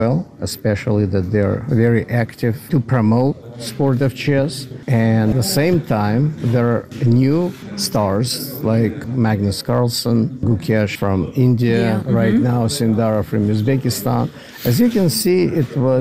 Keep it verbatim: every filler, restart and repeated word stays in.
well, especially that they're very active to promote sport of chess. And at the same time, there are new stars like Magnus Carlsen, Gukesh from India, Yeah, right mhm. now Sindara from Uzbekistan. As you can see, it was